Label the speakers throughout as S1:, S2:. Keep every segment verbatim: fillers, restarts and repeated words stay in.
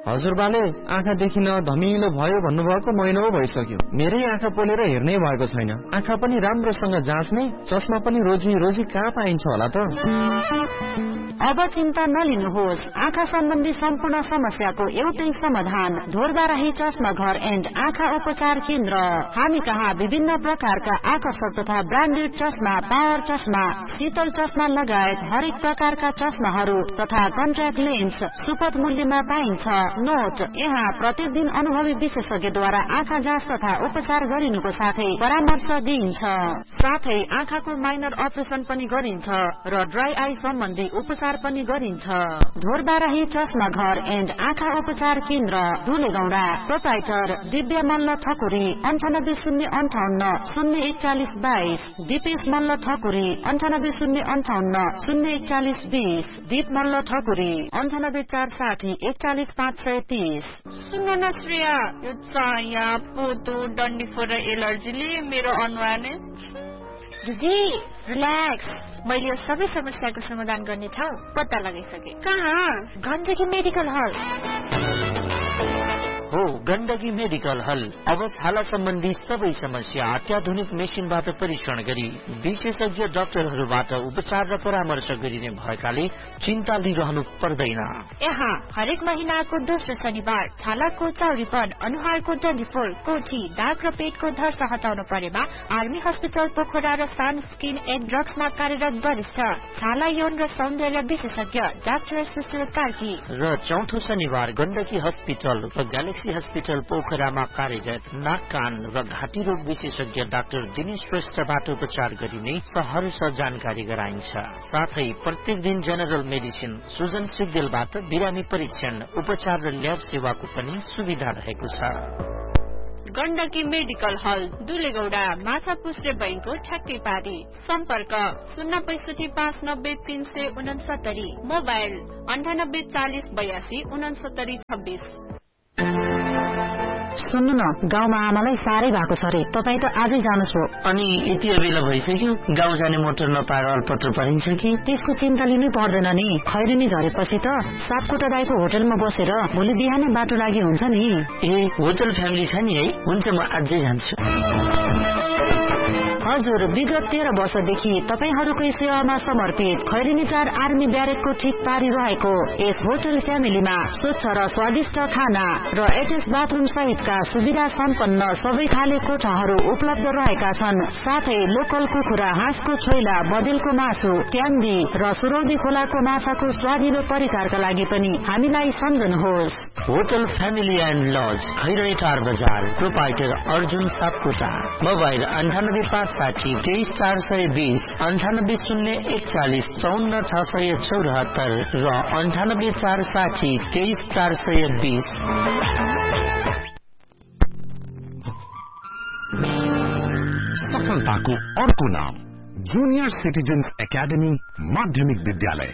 S1: हजुरबाले आँखा देखिन धमिलो भयो भन्नुभएको महिना पो भइसक्यो। मेरै आँखा पोलेर हेर्नै भएको छैन। आँखा पनि राम्रोसँग जाँच्ने चस्मा पनि रोजी रोजी कहाँ पाइन्छ होला त?
S2: अब चिन्ता नलिनुहोस्। आँखा सम्बन्धी सम्पूर्ण समस्याको एउटै समाधान ढोरबाराही चस्मा घर एन्ड आँखा उपचार केन्द्र। हामी कहाँ विभिन्न प्रकारका आकर्षक तथा ब्रान्डेड चस्मा, पावर चस्मा, शीतल चस्मा लगायत हरेक प्रकारका चस्माहरू तथा कन्ट्याक्ट लेन्स सुपथ मूल्यमा पाइन्छ। नोट, यहाँ प्रत्येक दिन अनुभवी विशेषज्ञद्वारा आँखा जाँच तथा उपचार गरिनुको साथै परामर्श दिइन्छ। साथै आँखाको माइनर अपरेसन पनि गरिन्छ र ड्राई आई सम्बन्धी उपचार पनि गरिन्छ। ढोरबाराही चस्मा घर एन्ड आँखा उपचार केन्द्र, धुलेगौडा। प्रोप्राइटर दिव्य मल्ल ठकुरी, अन्ठानब्बे शून्य अन्ठाउन्न शून्य एकचालिस बाइस। दिपेश मल्ल ठकुरी, अन्ठानब्बे शून्य अन्ठाउन्न शून्य एकचालिस बिस। दीप मल्ल ठकुरी, अन्ठानब्बे चार साठी एकचालिस पाँच सय तीस।
S3: सुन न श्रेया, यो चाया पोतो डन्डीफोर र एलर्जीले मेरो अनुहार नै।
S4: दिदी रिल्याक्स, मैले यो सबै समस्याको समाधान गर्ने ठाउँ पत्ता लगाइसके।
S3: कहाँ?
S4: गण्डकी मेडिकल हल
S5: हो। गण्डकी मेडिकल हल अब छाला सम्बन्धी सबै समस्या अत्याधुनिक मेसिनबाट परीक्षण गरी विशेषज्ञ डाक्टरहरूबाट उपचार र परामर्श गरिने भएकाले चिन्ता लिइरहनु पर्दैन।
S4: यहाँ हरेक महिनाको दोस्रो शनिबार छालाको चौरीपन, अनुहारको डन्डीफोर, कोठी, दाग र पेटको धर्स हटाउन परेमा आर्मी हस्पिटल पोखरा र सान स्किन एन्ड ड्रग्समा कार्यरत वरिष्ठ छाला यौन र सौन्दर्य विशेषज्ञ डाक्टर सुशील कार्की
S5: र चौथो शनिबार गण्डकी हस्पिटल र ग्यालेक्सी हस्पिटल पोखरामा कार्यरत नाक कान र घाँटी रोग विशेषज्ञ डाक्टर दिनेश श्रेष्ठबाट उपचार गरिने सहरर्ष जानकारी गराइन्छ। साथै प्रत्येक दिन जेनरल मेडिसिन सुजन सिग्देलबाट बिरामी परीक्षण, उपचार र ल्याब सेवाको पनि सुविधा रहेको छ।
S3: गण्डकी मेडिकल हल, दुलेगौडा, माछा पुस्रे बैंकको ठ्याक्कै पारी। सम्पर्क शून्य पैसठी पाँच नब्बे तीन सय उनसत्तरी। मोबाइल अन्ठानब्बे चालिस बयासी उनसत्तरी छब्बीस।
S2: सुन्नु न, गाउँमा आमालाई साह्रै भएको छ रे, तपाईँ त आजै जानुहोस् हो।
S5: अनि यति बेला भइसक्यो, गाउँ जाने मोटर नपाएर अल्पत्र परिन्छ कि?
S2: त्यसको चिन्ता लिनै पर्दैन नि। खैरेनी झरेपछि त सापकोटा दाइको होटलमा बसेर भोलि बिहानै बाटो लागि हुन्छ नि।
S5: ए, होटल फ्यामिली छ नि है? हुन्छ, म आजै जान्छु।
S2: हजुर, विगत तेह्र वर्षदेखि तपाईहरूकै सेवामा समर्पित खैरेनी चार आर्मी ब्यारेकको ठिक पारी रहेको यस होटल फ्यामिलीमा स्वच्छ र स्वादिष्ट खाना र एटेच बाथरूम सहितका सुविधा सम्पन्न सबै खाले कोठाहरू उपलब्ध रहेका छन्। साथै लोकल कुखुरा, हाँसको छोइला, बदेलको मासु, ट्याम्बी र सुरौदी खोलाको माछाको स्वादिलो परिकारका लागि पनि हामीलाई सम्झनुहोस्।
S5: Hotel family and lodge, Khaireni टार बजार। प्रोप्राइटर अर्जुन सापकोटा। मोबाइल अन्ठानब्बे पाँच साठी तेइस चार सय बीस, अन्ठानब्बे शून्य एकचालिस चौन्न छ सय चौरात्तर र अन्ठानब्बे चार साठी तेइस चार सय बीस।
S6: सफलताको अर्को नाम जुनियर सिटिजन्स एकाडेमी माध्यमिक विद्यालय।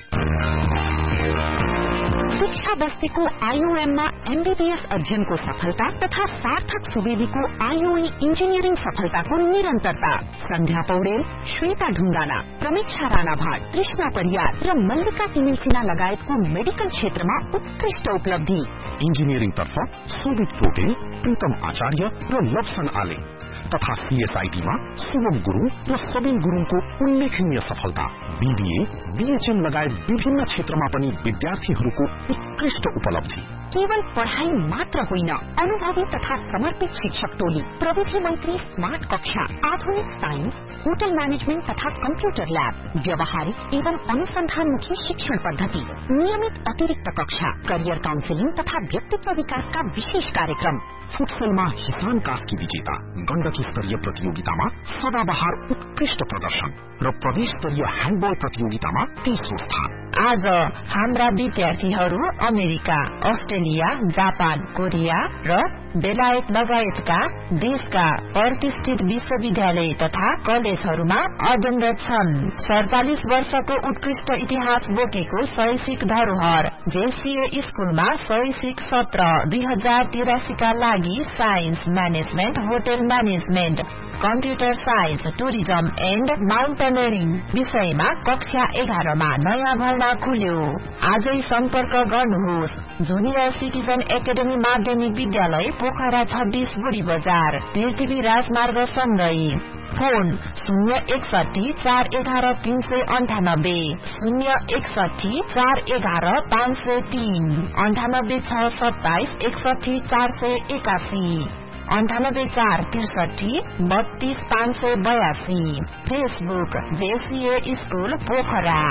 S2: शिक्षा बस्तीको आइओएममा एमबीबीएस अध्ययनको सफलता तथा सार्थक सुवेदीको आइओई इन्जिनियरिङ सफलताको निरन्तरता। सन्ध्या पौडेल, श्वेता ढुङ्गाना, प्रमीक्षा राणा भाट, कृष्णा परियार र मल्लिका तिमिल सिन्हा लगायतको मेडिकल क्षेत्रमा उत्कृष्ट उपलब्धि।
S6: इन्जिनियरिङ तर्फ शोभित पोटेल, प्रीतम आचार्य र लप्सन आले तथा सीएसआईटीमा शुभम गुरुङ र सबिन गुरुङको उल्लेखनीय सफलता। बीबीए, बीएचएम लगायत विभिन्न क्षेत्रमा पनि विद्यार्थीहरूको उत्कृष्ट उपलब्धि।
S2: केवल पढ़ाई मात्र होइन, अनुभवी तथा समर्पित शिक्षक टोली, प्रविधि मन्त्री स्मार्ट कक्षा, आधुनिक साइन्स, होटल मैनेजमेंट तथा कंप्यूटर लैब, व्यावहारिक एवं अनुसंधानमुखी शिक्षण पद्धति, नियमित अतिरिक्त कक्षा, करियर काउन्सिलिङ तथा व्यक्तित्व विकासका विशेष कार्यक्रम।
S6: फुटसलमा हिसान कास्की विजेता, गण्डकी स्तरीय प्रतियोगितामा सदाबहार उत्कृष्ट प्रदर्शन र प्रदेश स्तरीय ह्यान्डबल प्रतियोगितामा तेस्रो स्थान।
S4: आज हाम्रा विद्यार्थीहरू अमेरिका, अस्ट्रेलिया, जापान, कोरिया र बेलायत लगायतका देशका प्रतिष्ठित विश्वविद्यालय तथा कलेजहरूमा अध्ययनरत छन्। सडचालिस वर्षको उत्कृष्ट इतिहास बोकेको शैक्षिक धरोहर जेसीए स्कूलमा शैक्षिक सत्र दुई हजार तिरासी का लागि science, management, hotel management,
S2: computer science, tourism and mountaineering विषयमा कक्षा एघारमा नयाँ भर्ना खुल्यो। आजै सम्पर्क गर्नुहोस्। जुनियर सिटिजन एकाडेमी माध्यमिक विद्यालय पोखरा छब्बीस बुढी बजार, पृथ्वी राजमार्ग सँगै। फोन शून्य एकसठी चार एघार तीन सय अन्ठानब्बे शून्य एकसठी चार एघार पाँच सय तीन अन्ठानब्बे छ सत्ताइस एकसठी चार सय एकासी अन्ठानब्बे चार त्रिसठी बत्तीस पाँच सय बयासी। Facebook JCA school Pokhara.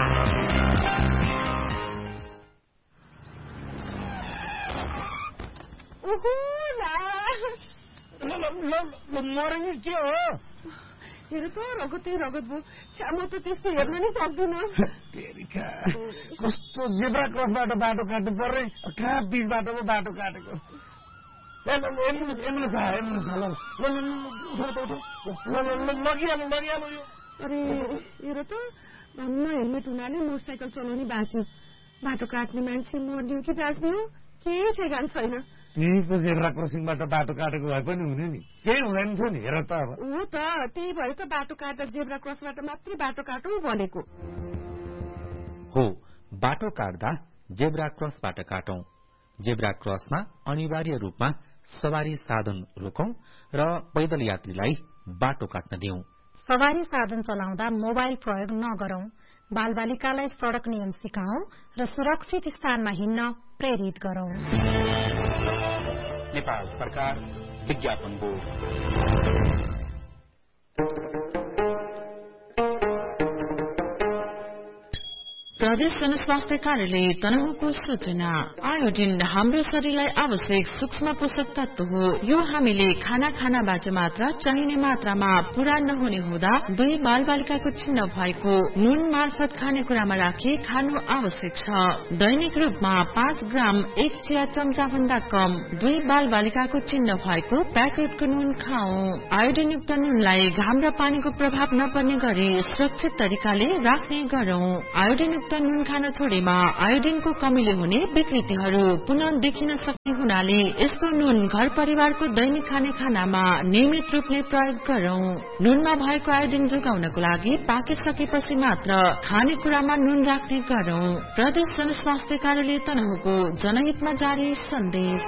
S7: मरेनी के हो?
S8: हेर त रगतै रगत भयो। छ्या म त त्यस्तो हेर्न नै सक्दिन।
S7: कस्तो जेब्रा क्रसबाट बाटो काट्नु पर्ने, कहाँ बिच बाटोमा बाटो काटेको। एम्बुलेन्स एम्बुलेन्स आयो एम्बुलेन्स लगिहाल्नु लगिहाल्नु यो।
S8: अरे हेर त धन्न हेलमेट हुनाले मोटरसाइकल चलाउने बाँच्यो। बाटो काट्ने मान्छे मर्ने कि बाँच्ने हो केही ठेगान छैन।
S7: त्यहीको जेब्रा क्रसिङबाट बाटो काटेको भए पनि हुने नि, केही हुँदैन थियो नि। हेर त अब
S8: हो त त्यही भएर त बाटो काट्दा जेब्रा क्रसबाट मात्रै बाटो काटौँ भनेको
S9: हो। बाटो काट्दा जेब्रा क्रसबाट काटौं। जेब्रा क्रसमा अनिवार्य रूपमा सवारी साधन रोकौं र पैदल यात्रीलाई बाटो काट्न दिउँ।
S4: सवारी साधन चलाउँदा मोबाइल प्रयोग नगरौं। बालबालिकालाई सड़क नियम सिकाउँ र सुरक्षित स्थानमा हिँड्न प्रेरित गरौं।
S9: नेपाल सरकार विज्ञापन बोर्ड।
S10: प्रदेश जनस्वास्थ्य कार्यालय तनहुँको सूचना। आयोडिन हाम्रो शरीरलाई आवश्यक सूक्ष्म पोषक तत्व हो। यो हामीले खाना खानाबाट मात्र चाहिने मात्रामा पूरा नहुने हुँदा दुई बाल बालिकाको चिन्ह भएको नुन मार्फत खानेकुरामा राखी खानु आवश्यक छ। दैनिक रूपमा पाँच ग्राम एक चिया चम्चा भन्दा कम दुई बाल बालिकाको चिन्ह भएको प्याकेटको नुन खाऊ। आयोडिन युक्त नुनलाई घाम र पानीको प्रभाव नपर्ने गरी सुरक्षित तरिकाले राख्ने गरौं। आयोडिन युक्त नुन खान छोडेमा आयोडिनको कमीले हुने विकृतिहरू पुनः देखिन सक्ने हुनाले यस्तो नुन घर परिवारको दैनिक खाने खानामा नियमित रूपले प्रयोग गरौं। नुनमा भएको आयोडिन जोगाउनको लागि पाकिसकेपछि मात्र खानेकुरामा नुन राख्ने गरौं। प्रदेश जनस्वास्थ्य कार्यालय तनहुँको जनहितमा जारी सन्देश।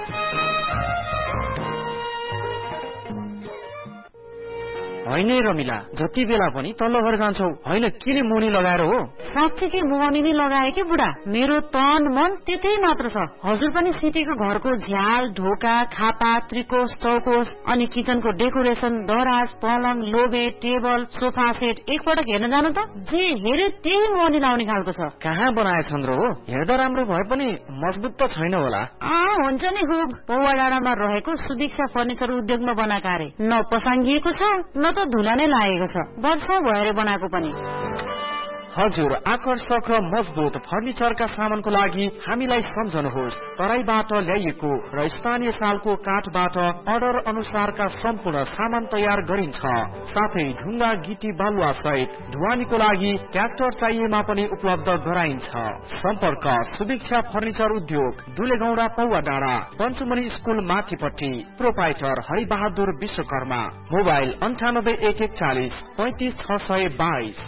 S1: होइन रमिला, जति बेला पनि तल्लो घर जान्छौ, होइन किन मुनि लगाएर हो?
S2: साँच्चीकै मुनि नै लगाए कि बुढा, मेरो तन मन त्यतै मात्र छ। हजुर पनि सिटीको घरको झ्याल ढोका खापा त्रिकोश चौकोश अनि किचनको डेकोरेसन दराज पलङ लोबे टेबल सोफा सेट एकपटक हेर्न जानु त। जे हेरे त्यही मुनि लाउने खालको छ।
S1: कहाँ बनाएछन् र हो? हेर्दा राम्रो भए पनि मजबुत त छैन होला।
S2: अँ हुन्छ नि खुब। पौवा डाँडामा रहेको सुदीक्षा फर्निचर उद्योगमा बनाएको अरे। न पसाङ्गिएको छ न त धुला नै लागेको छ। वर्ष भएर बनाएको पनि।
S1: हजुर, आकर्षक र मजबुत फर्निचरका सामानको लागि हामीलाई सम्झनुहोस्। तराईबाट ल्याइएको र स्थानीय सालको काठबाट अर्डर अनुसारका सम्पूर्ण सामान तयार गरिन्छ। साथै ढुङ्गा गिटी बालुवा सहित ढुवानीको लागि ट्र्याक्टर चाहिएमा पनि उपलब्ध गराइन्छ। सम्पर्क सुदीक्षा फर्निचर उद्योग, दुलेगौडा पौवा डाँडा, पञ्चमनी स्कुल माथिपट्टि। प्रोपाइटर हरिबहादुर विश्वकर्मा। मोबाइल अन्ठानब्बे एक एकचालिस पैंतिस छ सय बाइस।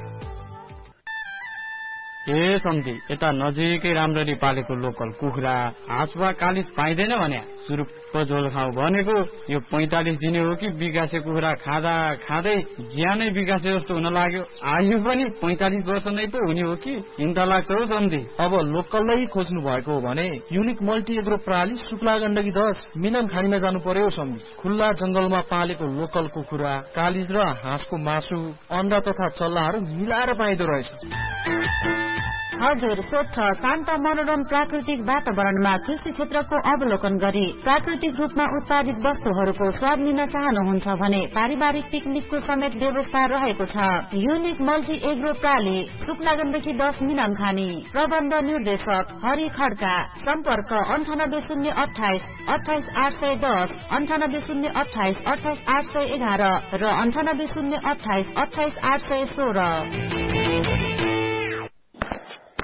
S11: ए सम्धी, यता नजिकै राम्ररी पालेको लोकल कुखुरा हाँस वा कालिस पाइँदैन भने सुरुप्प झोल खाऊ भनेको यो पैंतालिस दिने हो कि बिगासे कुखुरा खाँदा खाँदै ज्यानै बिगासे जस्तो हुन लाग्यो। आयु पनि पैंतालिस वर्ष नै पो हुने हो कि चिन्ता लाग्छ हो सम्धी।
S1: अब लोकलै खोज्नु भएको हो भने युनिक मल्टी एग्रो प्रणाली शुक्ला गण्डकी दस मिनाम खानीमा जानु पर्यो सम्धी। खुल्ला जंगलमा पालेको लोकल कुखुरा कालिज र हाँसको मासु अन्डा तथा चल्लाहरू मिलाएर पाइदो रहेछ।
S2: हजुर, स्वच्छ शान्त मनोरम प्राकृतिक वातावरणमा कृषि क्षेत्रको अवलोकन गरी प्राकृतिक रूपमा उत्पादित वस्तुहरूको स्वाद लिन चाहनुहुन्छ भने पारिवारिक पिकनिकको समेत व्यवस्था रहेको छ। Unique multi agro प्राली, Shukla Gandaki दस मिनाम खानी। प्रबन्ध निर्देशक हरि खड्का। सम्पर्क अन्ठानब्बे शून्य अठाइस अठाइस आठ सय दस अन्ठानब्बे शून्य अठाइस अठाइस आठ सय एघार र अन्ठानब्बे शून्य अठाइस अठाइस आठ सय सोह्र।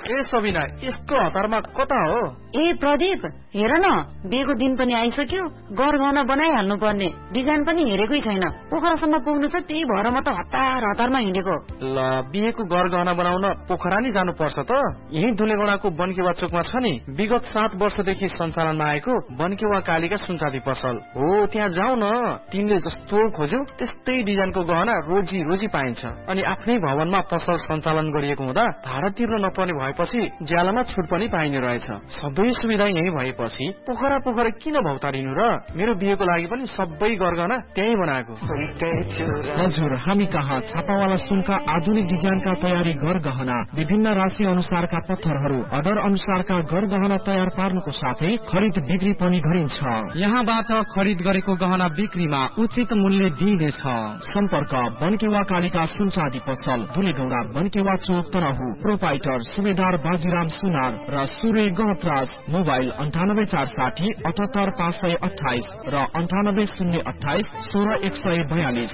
S1: ए सबिना, यस्तो हतारमा कता हो?
S2: ए प्रदीप, हेर न, बिहेको दिन पनि आइसक्यो, गरगहना बनाइहाल्नु पर्ने। डिजाइन पनि हेरेकै छैन, पोखरासम्म पुग्नु छ, त्यही भएर म त हतार हतारमा हिँडेको।
S1: ल, बिहेको गरगहना बनाउन पोखरा नि जानु पर्छ त? यही धुलेगौडाको बनकेवा चोकमा छ नि, विगत सात वर्षदेखि सञ्चालनमा आएको बनकेवा कालीका सुनचाँदी पसल हो। त्यहाँ जाऊ न, तिमीले जस्तो खोज्यौ त्यस्तै डिजाइनको गहना रोजी रोजी पाइन्छ। अनि आफ्नै भवनमा पसल सञ्चालन गरिएको हुँदा भाडा तिर्न नपर्ने भएपछि ज्यालामा छुट पनि पाइने रहेछ। सबै सुविधा यही भएपछि पोखरा पोखरा किन भौतारिनु र? मेरो बिहेको लागि पनि सबै गरगहना त्यही बनाएको।
S6: हजुर, हामी कहाँ छापावाला सुनका आधुनिक डिजाइनका तयारी गरगहना, विभिन्न राशि अनुसारका पत्थरहरू, अर्डर अनुसारका गरगहना तयार पार्नुको साथै खरिद बिक्री पनि गरिन्छ।
S1: यहाँबाट खरिद गरेको गहना बिक्रीमा उचित मूल्य दिइनेछ।
S6: सम्पर्क बनकेवा कालीका सुनचाँदी पसल, धुलेगौडा, बनकेवा चोक, तनहु। प्रोपाइटर सुबेदार बाजीराम सुनार र सूर्य गहतराज। मोबाइल अन्ठानब्बे चार साठी अठहत्तर पाँच सय अठाइस र अन्ठानब्बे शून्य अठाइस सोह्र एक सय बयालिस।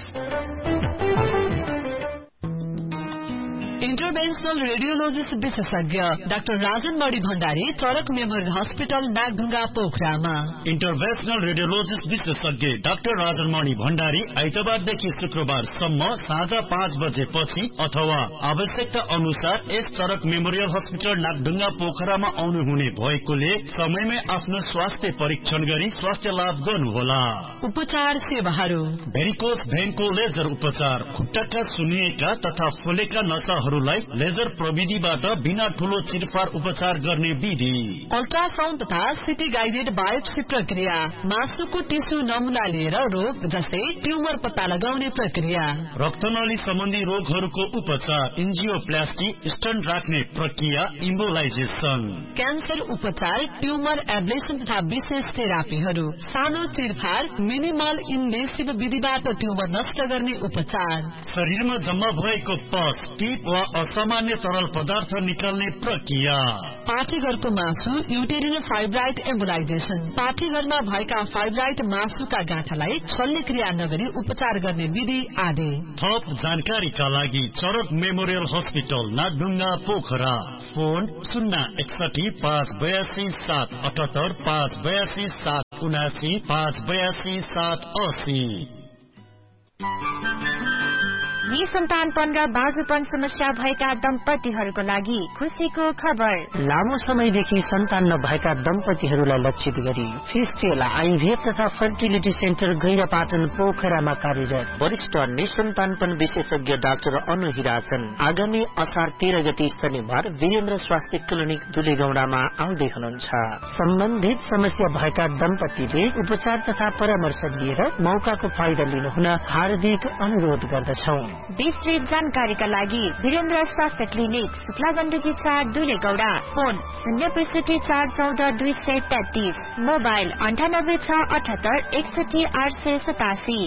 S12: इन्टरभेन्सनल रेडियोलोजिस्ट विशेषज्ञ डाक्टर राजन मणि भण्डारी, चरक मेमोरियल हस्पिटल, नागढुङ्गा, पोखरामा।
S13: इन्टरभेन्सनल रेडियोलोजिस्ट विशेषज्ञ डाक्टर राजन मणि भण्डारी आइतबारदेखि शुक्रबारसम्म साँझ पाँच बजेपछि अथवा आवश्यकता अनुसार यस चरक मेमोरियल हस्पिटल नागढुङ्गा पोखरामा आउनुहुने भएकोले समयमै आफ्नो स्वास्थ्य परीक्षण गरी स्वास्थ्य लाभ गर्नुहोला।
S12: उपचार सेवाहरू:
S13: भेरिकोस भेनको लेजर उपचार, खुट्टाका सुनिएका तथा फुलेका नसाहरूलाई लेजर प्रविधिबाट बिना ठूलो चिरफार उपचार गर्ने विधि।
S12: अल्ट्रासाउण्ड तथा सिटी गाइडेड बायोप्सी प्रक्रिया, मासुको टिस्यु नमुना लिएर रोग जस्तै ट्युमर पत्ता लगाउने प्रक्रिया।
S13: रक्तनली सम्बन्धी रोगहरूको उपचार, एन्जियोप्लास्टी, स्टन्ट राख्ने प्रक्रिया, इम्बोलाइजेसन।
S12: क्यान्सर उपचार, ट्युमर एब्लेसन तथा विशेष थेरापीहरू। सानो चिरफार, मिनिमल इन्भेसिभ विधिबाट ट्युमर नष्ट गर्ने उपचार।
S13: शरीरमा जम्मा भएको पस, टिप वा असामान्य तरल पदार्थ निकाल्ने प्रक्रिया।
S12: पाठीघरको मासु, युटेरिनल फाइब्राइड एम्बोलाइजेसन। पाठीघरमा भएका फाइब्राइड मासुका गाँठालाई शल्यक्रिया नगरी उपचार गर्ने विधि आदि।
S13: थप जानकारीका लागि चरक memorial hospital, Nagdhunga, Pokhara. Phone शून्य एकसठी पाँच बयासी सात अठहत्तर पाँच बयासी सात उनासी पाँच बयासी सात असी।
S4: निसन्तानपन र बाजुपन समस्या भएका दम्पतिहरूको लागि खुसीको खबर।
S5: लामो समयदेखि सन्तान नभएका दम्पतिहरूलाई लक्षित गरी फिस्टेल आइभीएफ तथा फर्टिलिटी सेन्टर गैरापाटन पोखरामा कार्यरत वरिष्ठ निसन्तानपन विशेषज्ञ डाक्टर अनु हिराचन आगामी असार तेह्र गते शनिबार वीरेन्द्र स्वास्थ्य क्लिनिक दुलेगौडामा आउँदै हुनुहुन्छ। सम्बन्धित समस्या भएका दम्पतिले उपचार तथा परामर्श लिएर मौकाको फाइदा लिनुहुन हार्दिक अनुरोध गर्दछौ।
S4: विस्तृत जानकारीका लागि वीरेन्द्र स्वास्थ्य क्लिनिक, शुक्ला गण्डकी चार, दुलेगौडा। फोन शून्य पैसठी चार चौध दुई सय तेत्तीस। मोबाइल अन्ठानब्बे छ अठहत्तर एकसठी आठ सय सतासी।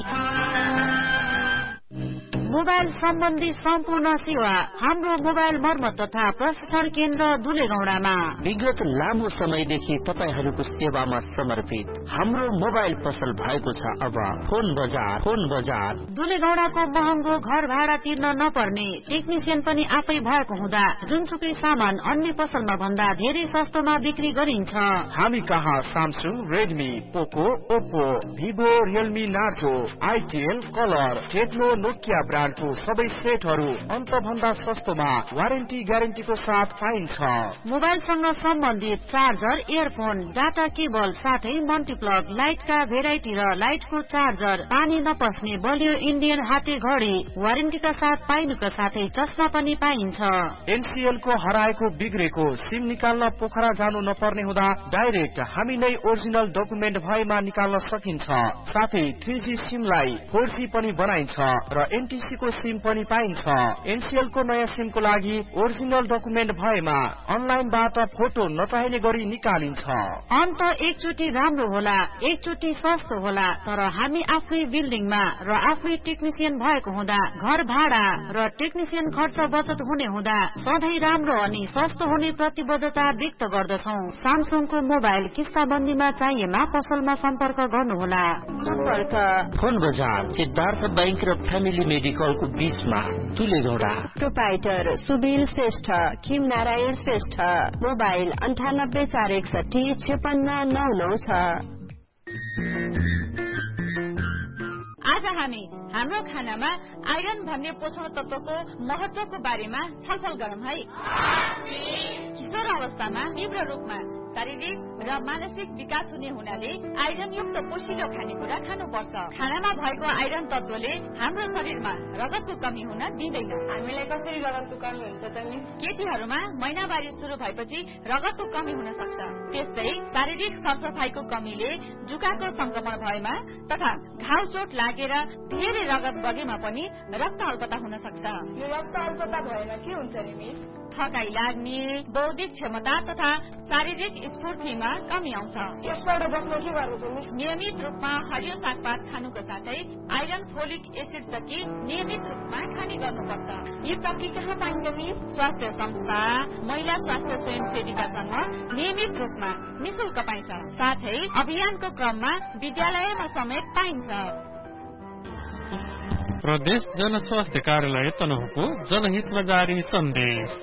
S4: मोबाइल सम्बन्धी सम्पूर्ण सेवा हाम्रो मोबाइल मर्मत तथा प्रशिक्षण केन्द्र दुलेगौडामा।
S5: विगत लामो समयदेखि तपाईहरूको सेवामा समर्पित हाम्रो मोबाइल पसल भएको छ अब फोन बजार। फोन बजार
S2: दुलेगौडाको महँगो घर भाडा तिर्न नपर्ने, टेक्निसियन पनि आफै भएको हुँदा जुनसुकै सामान अन्य पसलमा भन्दा धेरै सस्तोमा बिक्री गरिन्छ।
S1: हामी कहाँ सामसुङ, रेडमी, पोको, Oppo, Vivo, Realme, Narzo, Itel, colour, Tecno, Nokia ब्रान्डको सबै सेटहरू अन्त भन्दा सस्तोमा वारेन्टी ग्यारेन्टीको साथ पाइन्छ।
S2: मोबाइलसँग सम्बन्धित चार्जर, इयरफोन, डाटा केबल साथै मल्टिप्लग, लाइटका भेराइटी र लाइटको चार्जर, पानी नपस्ने बलियो इन्डियन हाते घडी वारेन्टीका साथ पाइनुका साथै चस्मा पनि पाइन्छ।
S1: एनसीएल को हराएको बिग्रेको सिम निकाल्न पोखरा जानु नपर्ने हुँदा डाइरेक्ट हामी नै ओरिजिनल डकुमेन्ट भएमा निकाल्न सकिन्छ। साथै थ्री जी सिमलाई फोर जी पनि बनाइन्छ र एनटीसी को सिम पनि पाइन्छ। एनसीएल को नयाँ सिम को लागि ओरिजिनल डकुमेन्ट भएमा अनलाइनबाट फोटो नचाहिने गरी निकालिन्छ।
S2: अन्त एकचोटि राम्रो होला, एकचोटि सस्तो होला, तर हामी आफ्नै बिल्डिङमा र आफ्नै टेक्निसियन भएको हुँदा घर भाडा र टेक्निसियन खर्च बचत हुने हुँदा सधैँ राम्रो अनि सस्तो हुने प्रतिबद्धता व्यक्त गर्दछौ। सामसुङको मोबाइल किस्ताबन्दीमा चाहिएमा पसलमा सम्पर्क गर्नुहोला।
S5: सम्पर्क फोन बजार, सिद्धार्थ बैंक र फ्यामिली मेडिकल मेडिकलको बीचमा दुलेगौडा।
S2: प्रोपाइटर सुबिल श्रेष्ठ, खिम नारायण श्रेष्ठ। मोबाइल अन्ठानब्बे चार एकसठी छेपन्न नौ नौ छ।
S14: आज हामी हाम्रो खानामा आइरन भन्ने पोषण तत्वको महत्वको बारेमा छलफल गरौँ है। किशोर अवस्थामा तीव्र रूपमा शारीरिक र मानसिक विकास हुने हुनाले आइरन युक्त पोषिलो खानेकुरा खानुपर्छ। खानामा भएको आइरन तत्वले हाम्रो शरीरमा रगतको कमी हुन दिँदैन।
S8: हामीलाई कसरी रगतको कमी हुन्छ त नि?
S14: केटीहरूमा महिनावारी सुरु भएपछि रगतको कमी हुन सक्छ। त्यस्तै शारीरिक सरसफाइको कमीले जुकाको संक्रमण भएमा तथा घाउ चोट लागेर धेरै रगत बगेमा पनि रक्त अल्पता हुन सक्छ।
S8: यो रक्त अल्पता भएमा के हुन्छ नि मिस?
S14: थकाइ लाग्ने, बौद्धिक क्षमता तथा शारीरिक स्फूर्तिमा कमी आउँछ।
S8: यसबाट बस्न के गर्नु छ मिस?
S14: नियमित रूपमा हरियो सागपात खानुको साथै आइरन फोलिक एसिड सकी नियमित रूपमा खाने गर्नुपर्छ।
S8: यो टक्की कहाँ पाइन्छ मिस?
S14: स्वास्थ्य संस्था, महिला स्वास्थ्य स्वयंसेविकासँग नियमित रूपमा निशुल्क पाइन्छ। साथै अभियानको क्रममा विद्यालयमा समेत पाइन्छ।
S11: प्रदेश जनस्वास्थ्य कार्यालय तनहुको जनहितमा जारी सन्देश।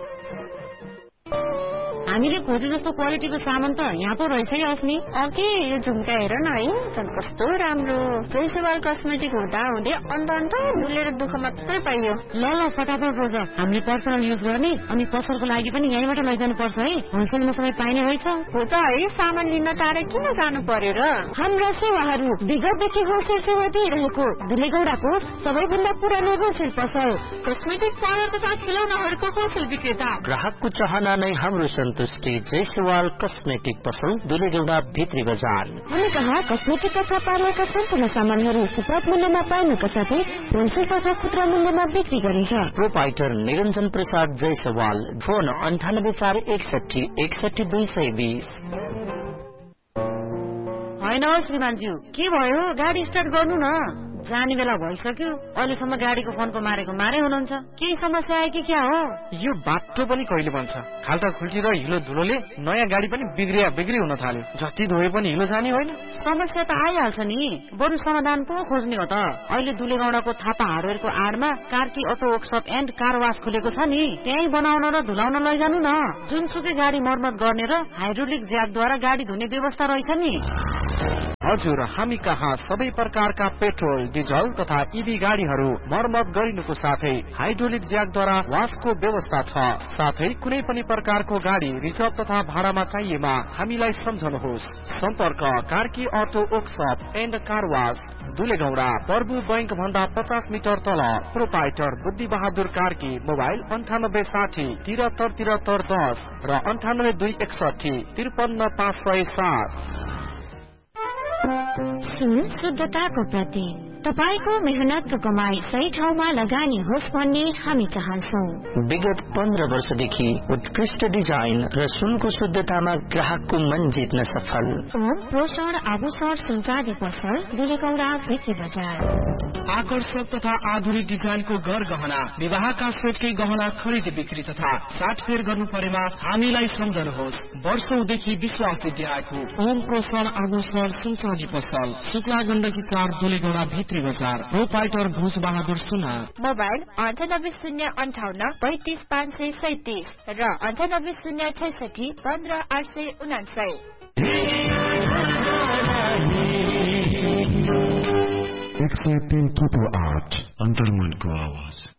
S2: हामीले खोजे जस्तो क्वालिटीको सामान त यहाँ पो रहेछ है अस्मी।
S8: अघि यो झुम्का हेर न है, झन् कस्तो राम्रो। जयसवाल कस्मेटिक हुँदा हुँदै अन्त अन्त डुलेर दुःख मात्रै पाइयो।
S2: ल ल फटाफट रोज हामीले पर्सनल युज गर्ने अनि पसलको लागि पनि यहीँबाट लैजानु पर्छ है। होलसेलमा सबै पाइने रहेछ।
S8: हो त है, सामान लिन टाढा किन जानु पर्यो र?
S2: हाम्रा सेवाहरू विगतदेखि होलसेल सेवा दिइरहेको दुलेगौडाको सबैभन्दा पुरानो होलसेल पसल
S14: कस्मेटिक पार्लर तथा खेलौनाहरूको होलसेल विक्रेता।
S5: ग्राहकको चाहना नै हाम्रो सन्तुष्टि। जयसवाल कस्मेटिक पसल दुलेगौडा भित्री बजार।
S2: हामी कहाँ कस्मेटिक तथा पार्लरका सम्पूर्ण सामानहरू सुपथ मूल्यमा पाइनुका साथै होलसेल तथा खुद्रा मूल्यमा बिक्री गरिन्छ।
S5: प्रोपाइटर निरञ्जन प्रसाद जयसवाल। फोन अन्ठानब्बे चार एकसठी एकसठी दुई सय बीस।
S2: होइन श्रीमानज्यू, के भयो? गाडी स्टार्ट गर्नु न। जाने बेला भइसक्यो, अहिलेसम्म गाडीको फोनको मारेको मारे हुनुहुन्छ। केही समस्या आयो कि क्या हो?
S1: यो बाटो पनि कहिले बन्छ? खाल्टा खुल्टी र हिलो धुलोले नयाँ गाडी पनि बिग्रिया बिग्री हुन थाल्यो। जति धोए पनि हिलो जाने होइन।
S2: समस्या त आइहाल्छ नि, बरु समाधान पो खोज्ने हो त। अहिले दुलेगौडाको Thapa हार्डवेयरको आडमा Karki auto workshop and car वास खुलेको छ नि, त्यही बनाउन र धुलाउन लैजानु न। जुनसुकै गाडी मर्मत गर्ने र हाइड्रोलिक ज्याकद्वारा गाडी धुने व्यवस्था रहेछ नि।
S1: हजुर, हामी कहाँ सबै प्रकारका पेट्रोल, डिजल तथा ईभी गाडीहरू मर्मत गरिनुको साथै हाइड्रोलिक ज्याकद्वारा वासको व्यवस्था छ। साथै कुनै पनि प्रकारको गाडी रिजर्भ तथा भाडामा चाहिएमा हामीलाई सम्झनुहोस्। सम्पर्क Karki auto workshop and car वास, दुलेगौडा, प्रभु बैंक भन्दा पचास मिटर तल। प्रोपाइटर बुद्धि बहादुर कार्की। मोबाइल अन्ठानब्बे साठी तिहत्तर तिहत्तर दस र अन्ठानब्बे दुई एकसठी त्रिपन्न पाँच सय सात।
S4: सुन शुद्धताको प्रति तपाईको मेहनतको कमाई सही ठाउँमा लगानी होस् भन्ने हामी चाहन्छौँ।
S5: विगत पन्ध्र वर्षदेखि उत्कृष्ट डिजाइन र सुनको शुद्धतामा ग्राहकको मन जित्न सफल
S4: ओम पोषण आभूषण सुनचाँदी पसल दुलेगौडा भित्री बजार।
S1: आकर्षक तथा आधुनिक डिजाइनको घर गहना, विवाहका सेटकै गहना खरिद बिक्री तथा साटफेर गर्नु परेमा हामीलाई सम्झनुहोस्। वर्षौंदेखि विश्वास दिएको ओम पोषण आभूषण सुनचाँदी पसल, शुक्ला गण्डकी चार, दुलेगौडा भित्री बजार। प्रोपाइटर भूष बहादुर सुना।
S14: मोबाइल अन्ठानब्बे शून्य अन्ठाउन्न पैंतिस पाँच सय सैतिस र अन्ठानब्बे शून्य छैसठी पन्ध्र आठ सय उनासय।
S6: एक सय तीन थुप्रो आठ अन्तर्मनको आवाज।